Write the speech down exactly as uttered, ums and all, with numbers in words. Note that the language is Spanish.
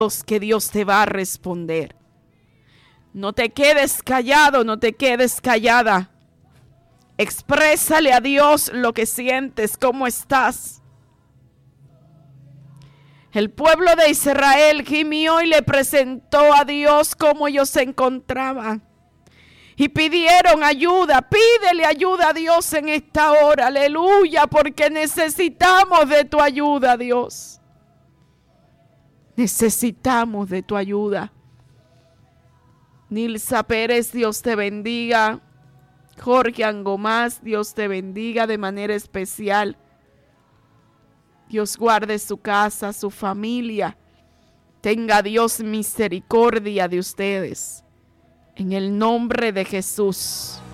que Dios te va a responder. No te quedes callado, no te quedes callada. Exprésale a Dios lo que sientes, cómo estás. El pueblo de Israel gimió y le presentó a Dios cómo ellos se encontraban. Y pidieron ayuda. Pídele ayuda a Dios en esta hora. Aleluya, porque necesitamos de tu ayuda, Dios. Necesitamos de tu ayuda. Nilsa Pérez, Dios te bendiga. Jorge Angomás, Dios te bendiga de manera especial. Dios guarde su casa, su familia. Tenga Dios misericordia de ustedes. En el nombre de Jesús.